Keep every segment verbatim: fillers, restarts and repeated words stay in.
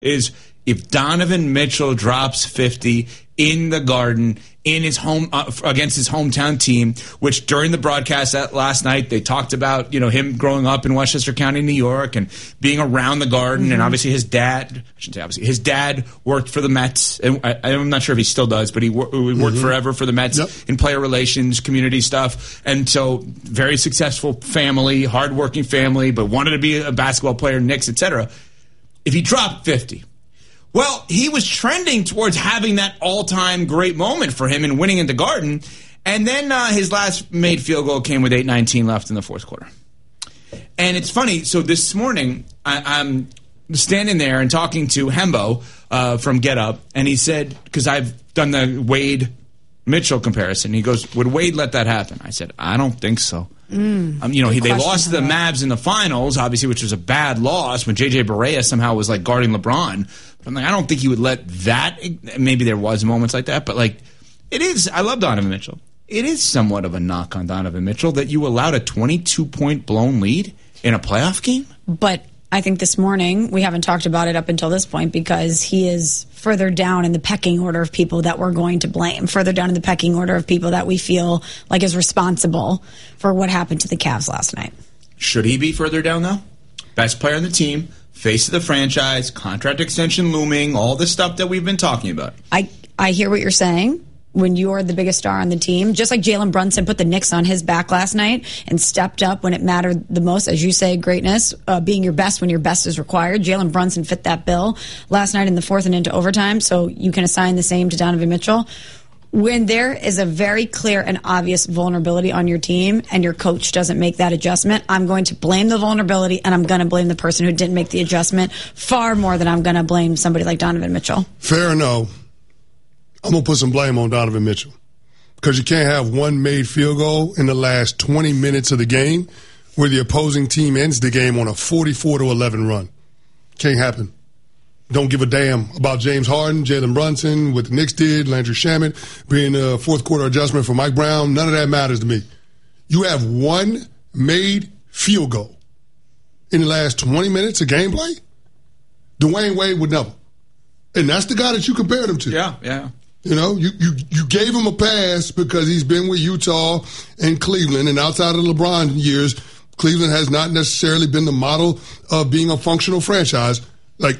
is if Donovan Mitchell drops fifty in the Garden in his home uh, against his hometown team, which during the broadcast that last night they talked about, you know, him growing up in Westchester County, New York, and being around the Garden, mm-hmm. and obviously his dad. I shouldn't say obviously his dad worked for the Mets, and I, I'm not sure if he still does, but he, wor- he worked mm-hmm. forever for the Mets yep. in player relations, community stuff, and so very successful family, hardworking family, but wanted to be a basketball player, Knicks, et cetera. If he dropped fifty. Well, he was trending towards having that all-time great moment for him in winning in the Garden, and then uh, his last made field goal came with eight nineteen left in the fourth quarter. And it's funny, so this morning I, I'm standing there and talking to Hembo uh, from Get Up, and he said, because I've done the Wade-Mitchell comparison, he goes, would Wade let that happen? I said, I don't think so. Mm, um, you know, he, they lost to the Mavs in the finals, obviously, which was a bad loss when J J Barea somehow was like guarding LeBron. But I'm like, I don't think he would let that. Maybe there was moments like that, but like, it is. I love Donovan Mitchell. It is somewhat of a knock on Donovan Mitchell that you allowed a twenty-two point blown lead in a playoff game. But I think this morning we haven't talked about it up until this point because he is further down in the pecking order of people that we're going to blame, further down in the pecking order of people that we feel like is responsible for what happened to the Cavs last night. Should he be further down, though? Best player on the team, face of the franchise, contract extension looming, all the stuff that we've been talking about. I, I hear what you're saying. When you're the biggest star on the team, just like Jalen Brunson put the Knicks on his back last night and stepped up when it mattered the most, as you say, greatness, uh, being your best when your best is required. Jalen Brunson fit that bill last night in the fourth and into overtime, so you can assign the same to Donovan Mitchell. When there is a very clear and obvious vulnerability on your team and your coach doesn't make that adjustment, I'm going to blame the vulnerability and I'm going to blame the person who didn't make the adjustment far more than I'm going to blame somebody like Donovan Mitchell. Fair enough. I'm going to put some blame on Donovan Mitchell because you can't have one made field goal in the last twenty minutes of the game where the opposing team ends the game on a forty-four to eleven run. Can't happen. Don't give a damn about James Harden, Jalen Brunson, what the Knicks did, Landry Shamet being a fourth quarter adjustment for Mike Brown. None of that matters to me. You have one made field goal in the last twenty minutes of gameplay? Dwayne Wade would never. And that's the guy that you compared him to. Yeah, yeah. You know, you, you, you gave him a pass because he's been with Utah and Cleveland, and outside of LeBron years, Cleveland has not necessarily been the model of being a functional franchise. Like,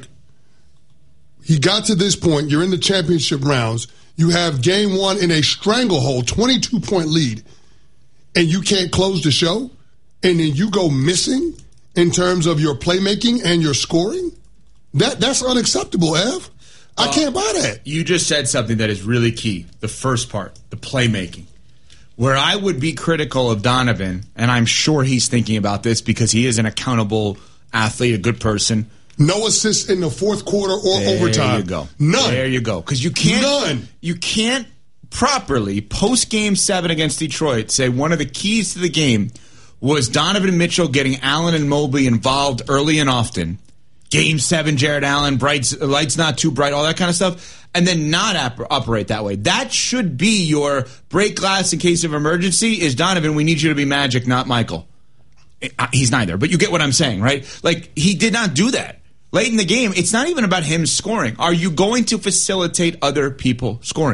he got to this point, you're in the championship rounds, you have game one in a stranglehold, twenty-two point lead, and you can't close the show, and then you go missing in terms of your playmaking and your scoring? That That's unacceptable, Ev. I uh, can't buy that. You just said something that is really key. The first part, the playmaking. Where I would be critical of Donovan, and I'm sure he's thinking about this because he is an accountable athlete, a good person. No assists in the fourth quarter or there overtime. There you go. None. There you go. Because you can't. None. You can't properly post game seven against Detroit say one of the keys to the game was Donovan Mitchell getting Allen and Mobley involved early and often. Game seven, Jared Allen, bright, lights not too bright, all that kind of stuff, and then not op- operate that way. That should be your break glass in case of emergency is, Donovan, we need you to be Magic, not Michael. He's neither, but you get what I'm saying, right? Like, he did not do that. Late in the game, it's not even about him scoring. Are you going to facilitate other people scoring?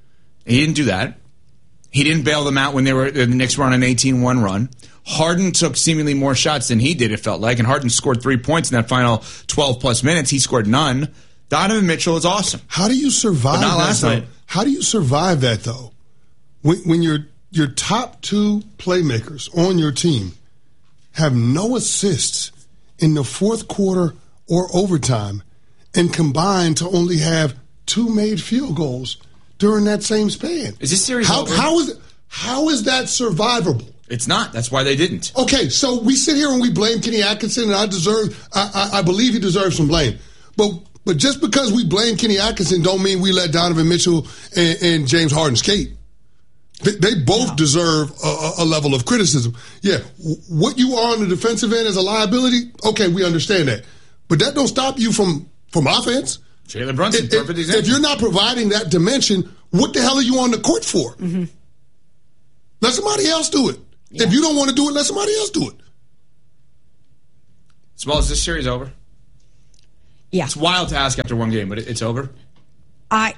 He didn't do that. He didn't bail them out when they were the Knicks were on an eighteen one run. Harden took seemingly more shots than he did, it felt like, and Harden scored three points in that final twelve-plus minutes. He scored none. Donovan Mitchell is awesome. How do you survive but not that, last though? night. How do you survive that, though? When, when your your top two playmakers on your team have no assists in the fourth quarter or overtime and combine to only have two made field goals during that same span. Is this series how, over? How is, how is that survivable? It's not. That's why they didn't. Okay, so we sit here and we blame Kenny Atkinson, and I deserve, I, I, I believe he deserves some blame. But but just because we blame Kenny Atkinson don't mean we let Donovan Mitchell and, and James Harden skate. They, they both no. deserve a, a level of criticism. Yeah, what you are on the defensive end as a liability, okay, we understand that. But that don't stop you from, from offense. Jalen Brunson, if, perfect example. If you're not providing that dimension, what the hell are you on the court for? Mm-hmm. Let somebody else do it. Yeah. If you don't want to do it, let somebody else do it. Smalls, is this series over? Yeah. It's wild to ask after one game, but it's over. I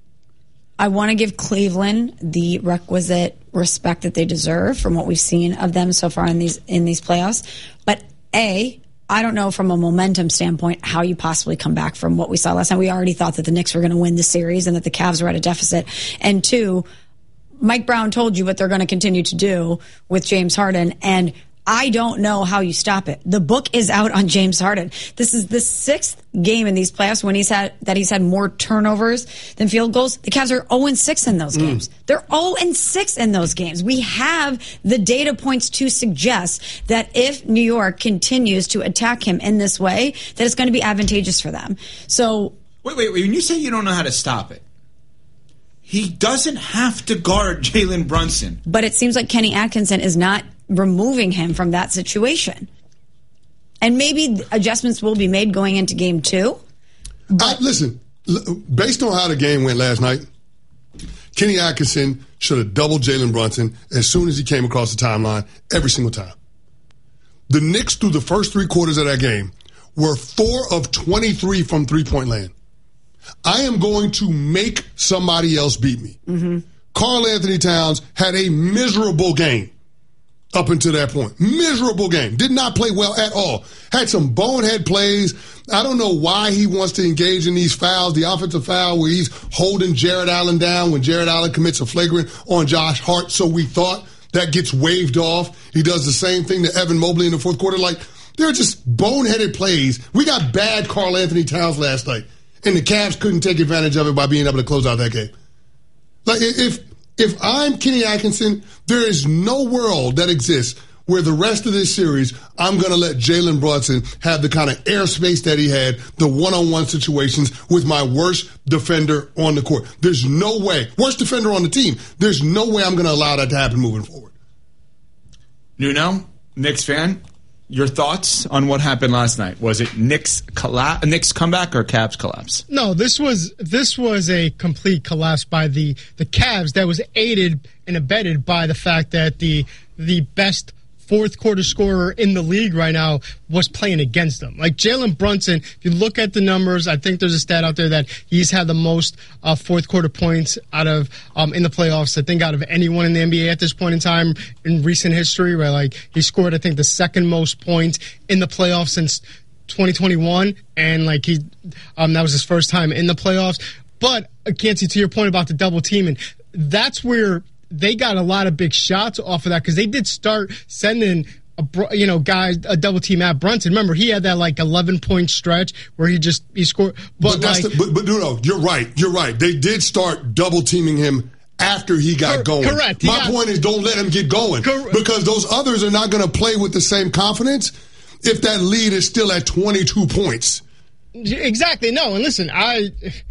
I want to give Cleveland the requisite respect that they deserve from what we've seen of them so far in these in these playoffs. But A, I don't know from a momentum standpoint how you possibly come back from what we saw last night. We already thought that the Knicks were going to win the series and that the Cavs were at a deficit. And two, Mike Brown told you what they're going to continue to do with James Harden, and I don't know how you stop it. The book is out on James Harden. This is the sixth game in these playoffs when he's had that he's had more turnovers than field goals. The Cavs are oh and six in those games. Mm. They're oh and six in those games. We have the data points to suggest that if New York continues to attack him in this way, that it's going to be advantageous for them. So wait, wait, wait. When you say you don't know how to stop it, he doesn't have to guard Jalen Brunson. But it seems like Kenny Atkinson is not removing him from that situation. And maybe adjustments will be made going into game two. I, listen, based on how the game went last night, Kenny Atkinson should have doubled Jalen Brunson as soon as he came across the timeline every single time. The Knicks, through the first three quarters of that game, were four of twenty-three from three-point land. I am going to make somebody else beat me. Mm-hmm. Karl Anthony Towns had a miserable game up until that point. Miserable game. Did not play well at all. Had some bonehead plays. I don't know why he wants to engage in these fouls. The offensive foul where he's holding Jared Allen down when Jared Allen commits a flagrant on Josh Hart. So we thought that gets waved off. He does the same thing to Evan Mobley in the fourth quarter. Like, they're just boneheaded plays. We got bad Karl Anthony Towns last night, and the Cavs couldn't take advantage of it by being able to close out that game. Like, if if I'm Kenny Atkinson, there is no world that exists where the rest of this series I'm going to let Jalen Brunson have the kind of airspace that he had, the one-on-one situations with my worst defender on the court. There's no way. Worst defender on the team. There's no way I'm going to allow that to happen moving forward. Nuno, Knicks fan, your thoughts on what happened last night? Was it Knicks colla- Knicks comeback or Cavs collapse? No, this was this was a complete collapse by the, the Cavs that was aided and abetted by the fact that the the best fourth quarter scorer in the league right now was playing against them. Like Jalen Brunson, if you look at the numbers, I think there's a stat out there that he's had the most uh, fourth quarter points out of um, in the playoffs, I think, out of anyone in the N B A at this point in time in recent history, right? Like he scored, I think, the second most points in the playoffs since twenty twenty-one, and like he, um, that was his first time in the playoffs. But uh, Canty, to your point about the double teaming, that's where they got a lot of big shots off of that because they did start sending, a, you know, guys a double team at Brunson. Remember, he had that like eleven point stretch where he just he scored. But, but that's like, the, but, but no, no, you're right. You're right. They did start double teaming him after he got cor- going. Correct. My got, point is, don't let him get going cor- because those others are not going to play with the same confidence if that lead is still at twenty-two points. Exactly. No, and listen, I.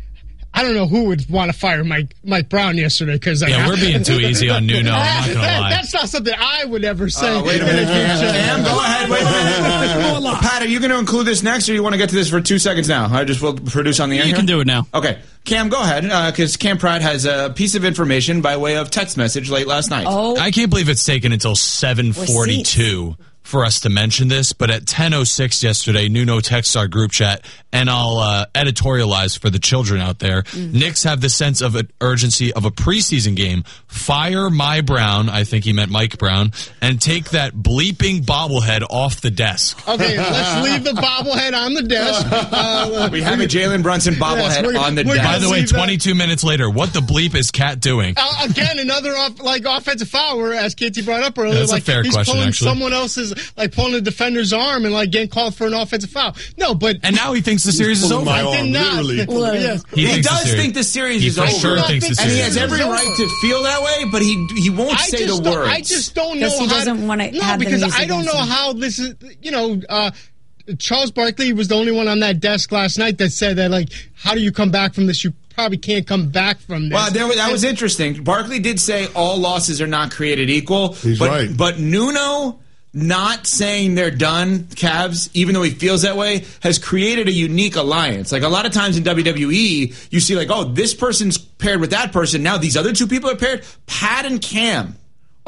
I don't know who would want to fire Mike Mike Brown yesterday because yeah, we're being too easy on Nuno. I'm not gonna that, lie. That's not something I would ever say. Uh, wait a minute, Cam, go ahead. Wait a minute, Pat. Are you going to include this next, or you want to get to this for two seconds now? I just will produce on the air. You here? can do it now. Okay, Cam, go ahead, because uh, Cam Pratt has a piece of information by way of text message late last night. Oh, I can't believe it's taken until seven forty-two for us to mention this, but at ten oh six yesterday, Nuno texts our group chat, and I'll uh, editorialize for the children out there. Mm-hmm. Knicks have the sense of urgency of a preseason game. Fire my Brown, I think he meant Mike Brown, and take that bleeping bobblehead off the desk. Okay, let's leave the bobblehead on the desk. Uh, we have a Jalen Brunson bobblehead yes, on the desk. By the way, twenty-two that. minutes later, what the bleep is Cat doing? Uh, again, another off, like offensive foul, where, as Katie brought up earlier, That's like a fair he's question, pulling actually. someone else's, like pulling the defender's arm and like getting called for an offensive foul. No, but and now he thinks the series is over. My I arm, not. literally. Yes. He, he does the think the series he is for over. Sure thinks the and series he has every right to feel that way, but he he won't I say just the don't, words. I just don't know Because he how doesn't to, want to no, have the because music I don't know against him. how this is, you know, uh, Charles Barkley was the only one on that desk last night that said that, like, how do you come back from this? You probably can't come back from this. Well, there, that was interesting. Barkley did say all losses are not created equal. He's but, right. But Nuno not saying they're done, Cavs, even though he feels that way, has created a unique alliance. Like a lot of times in W W E, you see like, oh, this person's paired with that person. Now these other two people are paired. Pat and Cam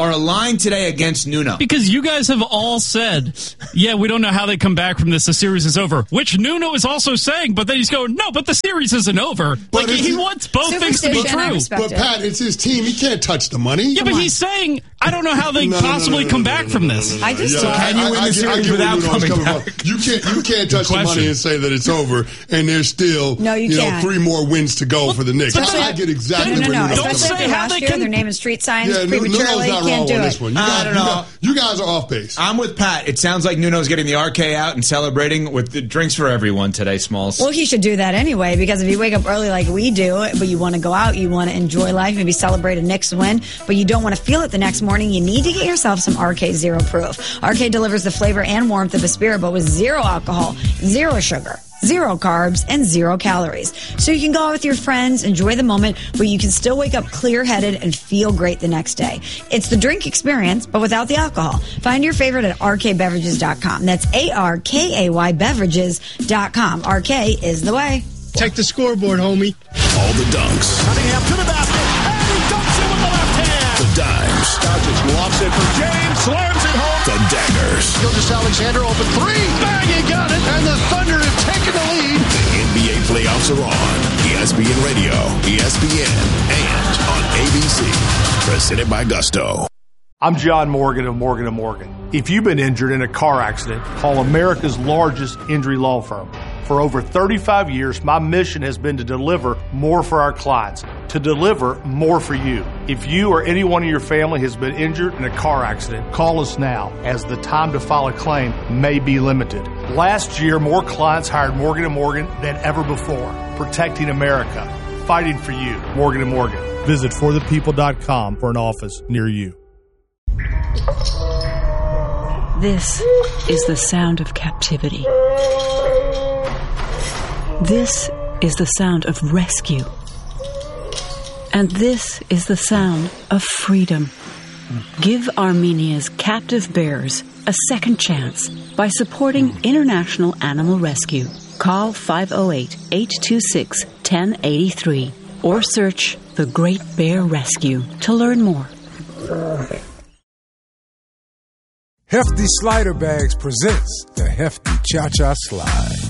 are aligned today against Nuno. Because you guys have all said, yeah, we don't know how they come back from this. The series is over. Which Nuno is also saying, but then he's going, no, but the series isn't over. But like, he wants both things to be true. But, Pat, it's his team. He can't touch the money. Yeah, Come but on. he's saying, I don't know how they No, no, possibly no, no, come no, back no, no, from no, this. no, no, I just yeah, don't- Can you win I, the I, series I get without where Nuno's coming coming back? from. You can't, you can't touch the question. money and say that it's over, and there's still No, you know, can't. three more wins to go for the Knicks. but I, I then- get exactly No, no, where no. Nuno's Don't coming Especially from. say after how last they year, can- they're naming street signs Yeah, prematurely. Nuno's not Can't wrong do on it. this one. You I guys, don't you know. guys- you guys are off base. I'm with Pat. It sounds like Nuno's getting the R K out and celebrating with the drinks for everyone today, Smalls. Well, he should do that anyway, because if you wake up early like we do, but you want to go out, you want to enjoy life, maybe celebrate a Knicks win, but you don't want to feel it the next morning, you need to get yourself some R K Zero Proof. R K delivers the flavor and warmth of a spirit, but with zero alcohol, zero sugar, zero carbs, and zero calories. So you can go out with your friends, enjoy the moment, but you can still wake up clear-headed and feel great the next day. It's the drink experience, but without the alcohol. Find your favorite at R K beverages dot com. That's A R K A Y beverages dot com. R K is the way. Check the scoreboard, homie. All the dunks. Cunningham to the basket, and he dunks it with the left hand. The dimes. Doncic lofts it for James, slams it home. The daggers. Gilgeous Alexander open three. Bang, he got it, and the Thunder have taken the lead. The N B A playoffs are on. E S P N Radio, E S P N, and on A B C. Presented by Gusto. I'm John Morgan of Morgan and Morgan. If you've been injured in a car accident, call America's largest injury law firm. For over thirty-five years, my mission has been to deliver more for our clients, to deliver more for you. If you or anyone in your family has been injured in a car accident, call us now, as the time to file a claim may be limited. Last year, more clients hired Morgan and Morgan than ever before, protecting America, fighting for you. Morgan and Morgan. Visit for the people dot com for an office near you. This is the sound of captivity. This is the sound of rescue. And this is the sound of freedom. Give Armenia's captive bears a second chance by supporting International Animal Rescue. Call five oh eight, eight two six, one oh eight three or search The Great Bear Rescue to learn more. Hefty Slider Bags presents the Hefty Cha-Cha Slide.